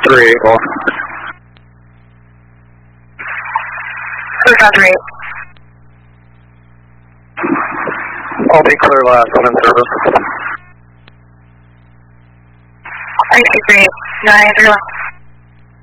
381. Cruise on 38. I'll be clear last one in service. 323, 931.